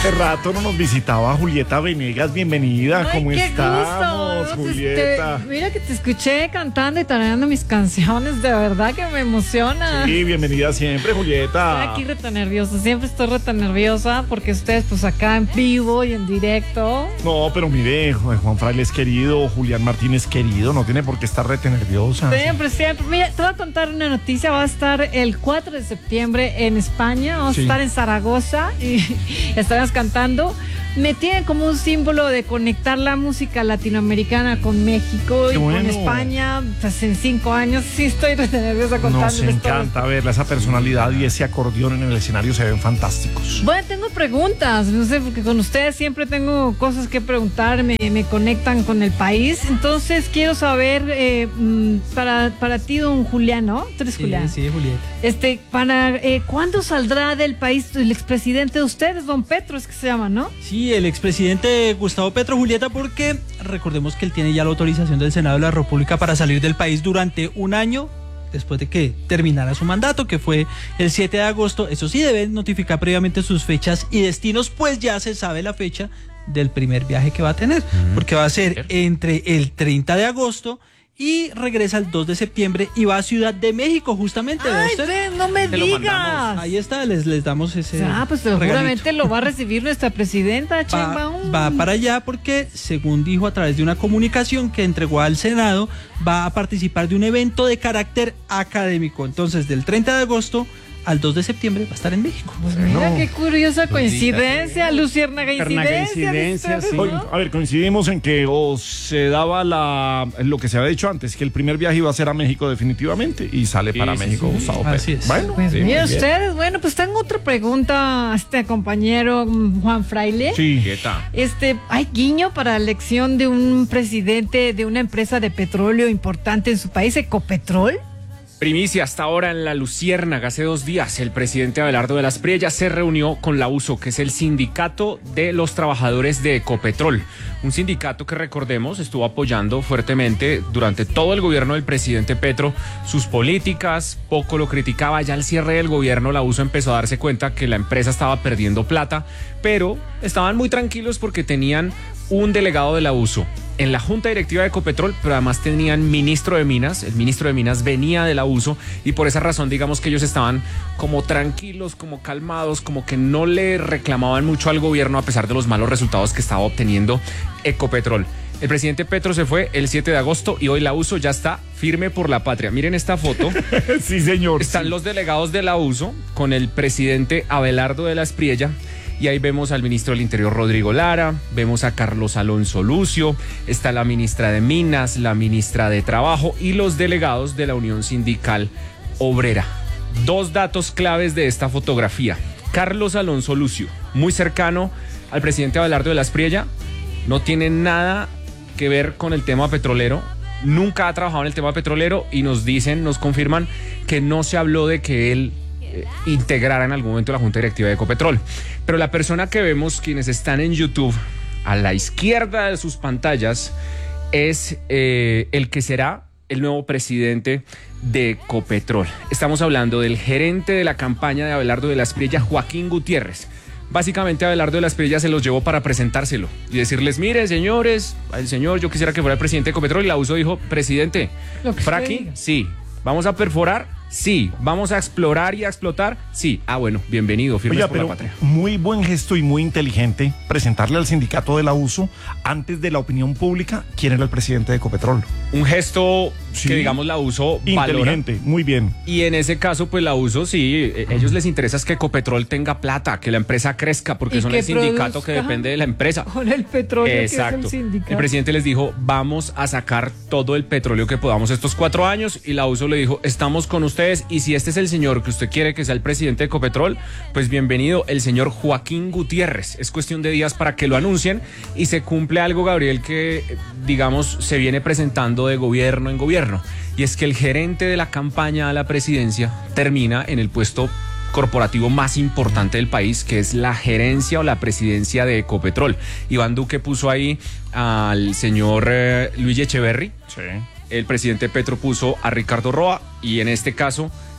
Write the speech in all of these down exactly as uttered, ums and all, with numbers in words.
Hace rato no nos visitaba Julieta Venegas, bienvenida, Ay, ¿cómo qué estamos, gusto. Julieta? Te, mira que te escuché cantando y tarareando mis canciones, de verdad que me emociona. Sí, bienvenida siempre, Julieta. Estoy aquí reta nerviosa, siempre estoy reta nerviosa porque ustedes pues acá en vivo y en directo. No, pero mire, Juan Fraile es querido, Julián Martínez querido, no tiene por qué estar reta nerviosa. Siempre, siempre. Mira, te voy a contar una noticia, va a estar el cuatro de septiembre en España, vamos sí. a estar en Zaragoza y estaremos cantando. Me tiene como un símbolo de conectar la música latinoamericana con México. Qué y bueno. Con España, pues en cinco años sí estoy nerviosa contándoles. Nos encanta todo. Verla, esa personalidad y ese acordeón en el escenario se ven fantásticos. Bueno, tengo preguntas, no sé, porque con ustedes siempre tengo cosas que preguntar, me, me conectan con el país, entonces quiero saber, eh, para, para ti, don Julián, ¿no? Tú eres sí, Julián. Sí, Julieta. Este, para, eh, ¿cuándo saldrá del país el expresidente de ustedes, don Petro, es que se llama, ¿no? Sí, el expresidente Gustavo Petro, Julieta, porque recordemos que él tiene ya la autorización del Senado de la República para salir del país durante un año después de que terminara su mandato, que fue el siete de agosto. Eso sí, debe notificar previamente sus fechas y destinos, pues ya se sabe la fecha del primer viaje que va a tener, mm-hmm. porque va a ser entre el treinta de agosto y regresa el dos de septiembre y va a Ciudad de México, justamente. Ay, usted? No me digas. Ahí está, les, les damos ese Ah, pues seguramente lo va a recibir nuestra presidenta, va, va para allá porque, según dijo a través de una comunicación que entregó al Senado, va a participar de un evento de carácter académico. Entonces, del treinta de agosto al dos de septiembre va a estar en México. Pues mira, qué curiosa coincidencia, Luciérnaga incidencia. Sí. Oye, a ver, coincidimos en que o se daba la lo que se había dicho antes, que el primer viaje iba a ser a México definitivamente y sale sí, para sí, México sí. Gustavo Petro. Así es. Bueno, pues sí, mira ustedes, bueno, pues tengo otra pregunta a este compañero Juan Fraile. Sí. Este, ¿hay guiño para la elección de un presidente de una empresa de petróleo importante en su país, Ecopetrol? Primicia hasta ahora en la Luciérnaga. Hace dos días el presidente Abelardo de las Priellas se reunió con la USO, que es el sindicato de los trabajadores de Ecopetrol. Un sindicato que, recordemos, estuvo apoyando fuertemente durante todo el gobierno del presidente Petro sus políticas, poco lo criticaba. Ya al cierre del gobierno la USO empezó a darse cuenta que la empresa estaba perdiendo plata, pero estaban muy tranquilos porque tenían un delegado de la USO en la junta directiva de Ecopetrol, pero además tenían ministro de Minas. El ministro de Minas venía de la USO y por esa razón, digamos que ellos estaban como tranquilos, como calmados, como que no le reclamaban mucho al gobierno a pesar de los malos resultados que estaba obteniendo Ecopetrol. El presidente Petro se fue el siete de agosto y hoy la USO ya está firme por la patria. Miren esta foto. Sí, señor. Están sí. los delegados de la USO con el presidente Abelardo de las Priellas. Y ahí vemos al ministro del Interior, Rodrigo Lara, vemos a Carlos Alonso Lucio, está la ministra de Minas, la ministra de Trabajo y los delegados de la Unión Sindical Obrera. Dos datos claves de esta fotografía. Carlos Alonso Lucio, muy cercano al presidente Abelardo de las Priellas, no tiene nada que ver con el tema petrolero, nunca ha trabajado en el tema petrolero y nos dicen, nos confirman que no se habló de que él integrara en algún momento la junta directiva de Ecopetrol. Pero la persona que vemos, quienes están en YouTube, a la izquierda de sus pantallas, es eh, el que será el nuevo presidente de Ecopetrol. Estamos hablando del gerente de la campaña de Abelardo de las Priellas, Joaquín Gutiérrez. Básicamente Abelardo de las Priellas se los llevó para presentárselo y decirles, mire, señores, el señor, yo quisiera que fuera el presidente de Ecopetrol, y la USO dijo, presidente, fracking, sí, vamos a perforar, sí, vamos a explorar y a explotar, sí. Ah, bueno, bienvenido, firmes Oiga, por pero la patria. Muy buen gesto y muy inteligente presentarle al sindicato de la USO antes de la opinión pública quién era el presidente de Ecopetrol. Un gesto sí. que, digamos, la USO inteligente, valora. muy bien. Y en ese caso, pues la USO sí, a ellos les interesa es que Ecopetrol tenga plata, que la empresa crezca, porque son el sindicato que depende de la empresa. Con el petróleo. Exacto. Que es el sindicato. El presidente les dijo, vamos a sacar todo el petróleo que podamos estos cuatro años, y la USO le dijo, estamos con ustedes, y si este es el señor que usted quiere que sea el presidente de Ecopetrol, pues bienvenido, el señor Joaquín Gutiérrez. Es cuestión de días para que lo anuncien y se cumple algo, Gabriel, que digamos se viene presentando de gobierno en gobierno, y es que el gerente de la campaña a la presidencia termina en el puesto corporativo más importante del país, que es la gerencia o la presidencia de Ecopetrol. Iván Duque puso ahí al señor eh, Luis Echeverry. Sí. El presidente Petro puso a Ricardo Roa, y en este caso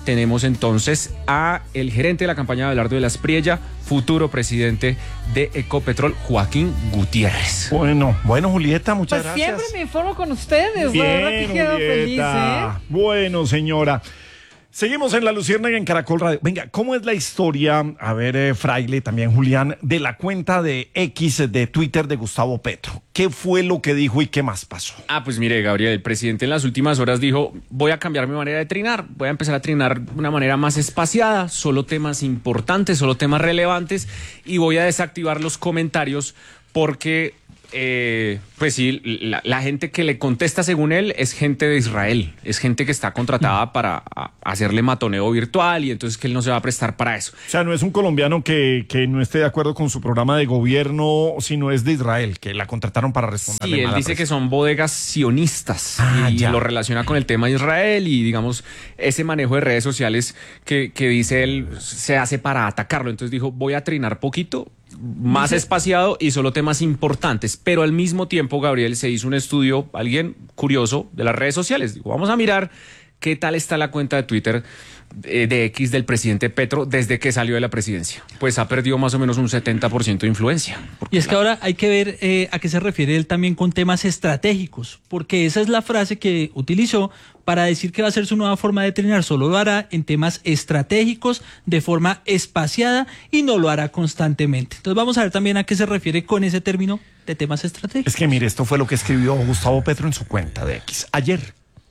tenemos entonces a el gerente de la campaña de Abelardo de la Espriella, futuro presidente de Ecopetrol, Joaquín Gutiérrez. Bueno, bueno, Julieta, muchas pues gracias. Siempre me informo con ustedes, Bien, la verdad que quedo Julieta. feliz, ¿eh? Bueno, señora. Seguimos en La Luciérnaga en Caracol Radio. Venga, ¿cómo es la historia, a ver, eh, Fraile, también Julián, de la cuenta de X de Twitter de Gustavo Petro? ¿Qué fue lo que dijo y qué más pasó? Ah, pues mire, Gabriel, el presidente en las últimas horas dijo, voy a cambiar mi manera de trinar, voy a empezar a trinar de una manera más espaciada, solo temas importantes, solo temas relevantes, y voy a desactivar los comentarios porque... Eh, pues sí, la, la gente que le contesta según él es gente de Israel, es gente que está contratada para a, hacerle matoneo virtual y entonces que él no se va a prestar para eso. O sea, no es un colombiano que, que no esté de acuerdo con su programa de gobierno, sino es de Israel, que la contrataron para responder. Sí, él dice que son bodegas sionistas ah, y ya. lo relaciona con el tema de Israel y digamos ese manejo de redes sociales que, que dice él se hace para atacarlo. Entonces dijo, voy a trinar poquito, más espaciado y solo temas importantes, pero al mismo tiempo, Gabriel, se hizo un estudio, alguien curioso, de las redes sociales. Digo, vamos a mirar qué tal está la cuenta de Twitter eh, de X del presidente Petro desde que salió de la presidencia. Pues ha perdido más o menos un setenta por ciento de influencia. Y es que ahora hay que ver eh, a qué se refiere él también con temas estratégicos, porque esa es la frase que utilizó para decir que va a ser su nueva forma de trinar. Solo lo hará en temas estratégicos, de forma espaciada, y no lo hará constantemente. Entonces vamos a ver también a qué se refiere con ese término de temas estratégicos. Es que mire, esto fue lo que escribió Gustavo Petro en su cuenta de X ayer.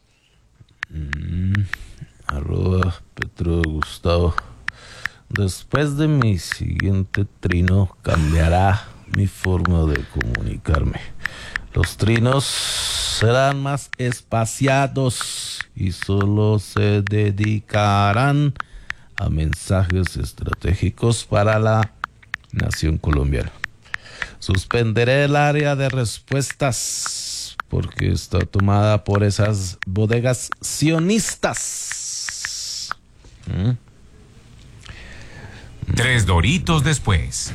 Mm, arroba Petro Gustavo. Después de mi siguiente trino cambiará mi forma de comunicarme. Los trinos serán más espaciados y solo se dedicarán a mensajes estratégicos para la nación colombiana. Suspenderé el área de respuestas porque está tomada por esas bodegas sionistas. ¿Mm? Tres doritos después.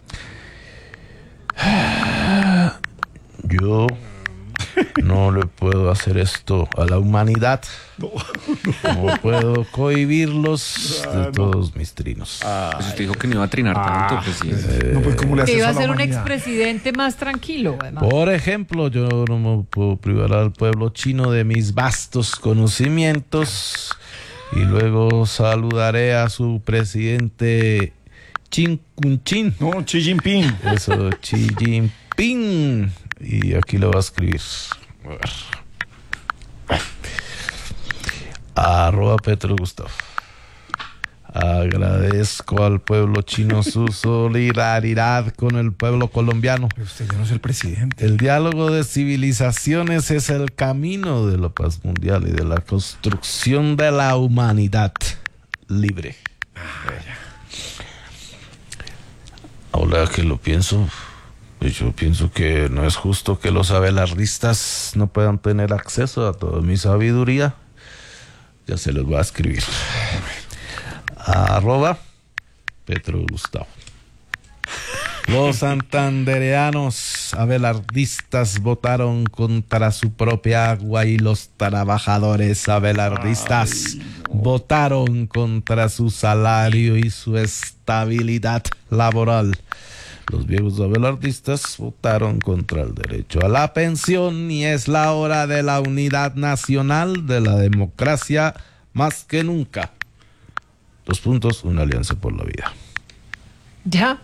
Yo no le puedo hacer esto a la humanidad. No, no. No puedo cohibirlos de todos mis trinos. Pues usted dijo que no iba a trinar tanto, pues sí. No, pues, ¿cómo le hace Que iba eso a la ser un humanidad? expresidente más tranquilo, además. Por ejemplo, yo no me puedo privar al pueblo chino de mis vastos conocimientos y luego saludaré a su presidente Chin Kun Chin. No, Xi Jinping. Eso, Xi Jinping. Y aquí lo va a escribir. A ver. Arroba Petro Gustavo. Agradezco al pueblo chino su solidaridad con el pueblo colombiano. Pero usted ya no es el presidente. El diálogo de civilizaciones es el camino de la paz mundial y de la construcción de la humanidad libre. Ahora que lo pienso, pues yo pienso que no es justo que los abelardistas no puedan tener acceso a toda mi sabiduría. Ya se los voy a escribir. Arroba Petro Gustavo. Los santandereanos abelardistas votaron contra su propia agua y los trabajadores abelardistas Ay, no. votaron contra su salario y su estabilidad laboral. Los viejos abelardistas votaron contra el derecho a la pensión y es la hora de la unidad nacional, de la democracia, más que nunca. Dos puntos, una alianza por la vida. Ya.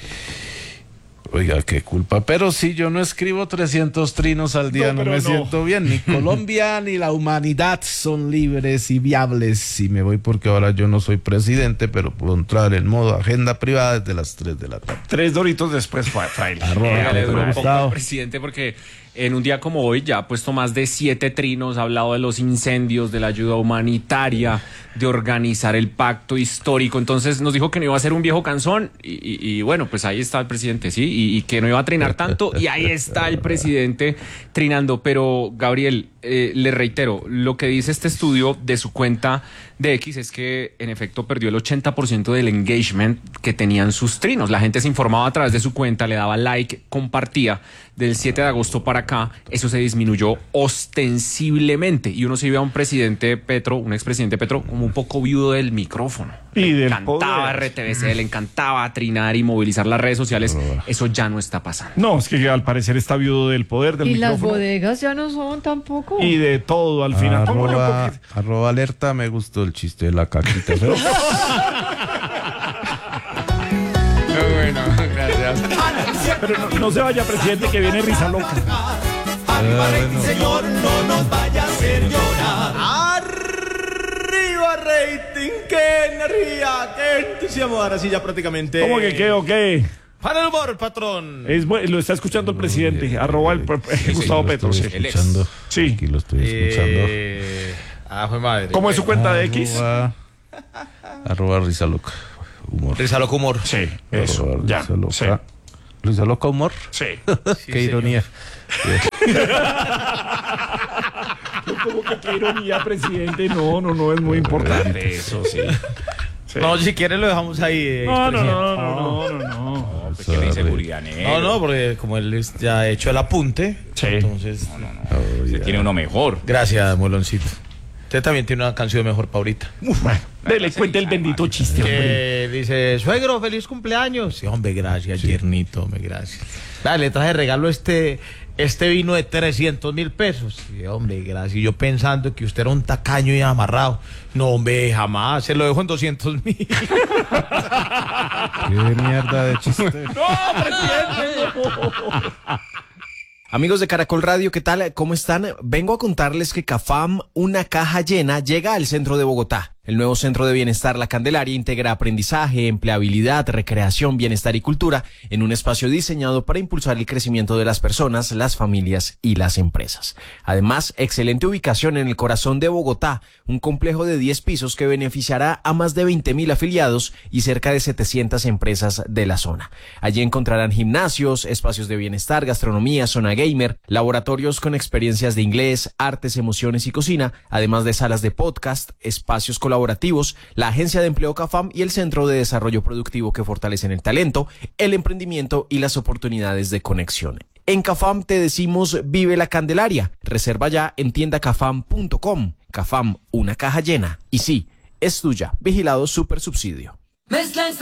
Oiga, qué culpa. Pero si yo no escribo trescientos trinos al día, no, no me no. siento bien. Ni Colombia ni la humanidad son libres y viables. Y me voy porque ahora yo no soy presidente, pero puedo entrar en modo agenda privada desde las tres de la tarde. Tres doritos después, Fraile. Arroba, le duró un poco al presidente porque en un día como hoy ya ha puesto más de siete trinos, ha hablado de los incendios, de la ayuda humanitaria, de organizar el pacto histórico. Entonces nos dijo que no iba a ser un viejo cansón y, y, y bueno, pues ahí está el presidente, sí, y, y que no iba a trinar tanto y ahí está el presidente trinando. Pero Gabriel, eh, le reitero, lo que dice este estudio de su cuenta de X es que en efecto perdió el ochenta por ciento del engagement que tenían sus trinos. La gente se informaba a través de su cuenta, le daba like, compartía. Del siete de agosto para acá, eso se disminuyó ostensiblemente. Y uno se ve a un presidente Petro, un expresidente Petro, como un poco viudo del micrófono. Y le del encantaba poder. R T V C, le encantaba trinar y movilizar las redes sociales. Eso ya no está pasando. No, es que al parecer está viudo del poder, del Y las micrófono. bodegas ya no son tampoco. Y de todo al final. Póngale un Arroba, poquito. arroba alerta, me gustó el chiste de la caquita. ¿no? Bueno, gracias. Pero no, no se vaya, presidente, que viene risa loca. Señor, no nos vaya a hacer llorar. Arriba rating, qué energía, qué entusiasmo. Ahora sí ya prácticamente. ¿Cómo que qué o qué? Para el humor, patrón. Es bu- lo está escuchando el presidente, arroba el eh, Gustavo Lo Petro. estoy Sí. escuchando. Sí. Aquí lo estoy escuchando. Eh, ah, fue madre. ¿Cómo es su cuenta de X? Arroba, arroba risa loca. Humor. Risa loco humor. Sí, eso, Arroba ya. Risa loca. Sí. Risa loca humor. Sí. Qué ironía. Como que qué ironía, presidente. No, no, no, es muy importante eso, sí. Sí. No, si quiere lo dejamos ahí. eh, No, no, expresidente. no, no, no, no, no. Pues que le inseguridad, No, no, porque como él es- ya ha hecho el apunte. Sí. Entonces. Se tiene uno mejor. Gracias, Moloncito. Usted también tiene una canción mejor para ahorita. Bueno, dele cuenta el bendito chiste, hombre. Que dice, suegro, feliz cumpleaños. Sí, hombre, gracias, Yernito, hombre, gracias. Dale, le traje regalo este, este vino de trescientos mil pesos. Sí, hombre, gracias. Y yo pensando que usted era un tacaño y amarrado. No, hombre, jamás. Se lo dejo en doscientos mil. Qué mierda de chiste. No, presidente, no. Amigos de Caracol Radio, ¿qué tal? ¿Cómo están? Vengo a contarles que CAFAM, una caja llena, llega al centro de Bogotá. El nuevo Centro de Bienestar La Candelaria integra aprendizaje, empleabilidad, recreación, bienestar y cultura en un espacio diseñado para impulsar el crecimiento de las personas, las familias y las empresas. Además, excelente ubicación en el corazón de Bogotá, un complejo de diez pisos que beneficiará a más de veinte mil afiliados y cerca de setecientas empresas de la zona. Allí encontrarán gimnasios, espacios de bienestar, gastronomía, zona gamer, laboratorios con experiencias de inglés, artes, emociones y cocina, además de salas de podcast, espacios colaborativos, la Agencia de Empleo CAFAM y el Centro de Desarrollo Productivo que fortalecen el talento, el emprendimiento y las oportunidades de conexión. En CAFAM te decimos vive la Candelaria. Reserva ya en tienda cafam punto com. CAFAM, una caja llena. Y sí, es tuya. Vigilado Super Subsidio.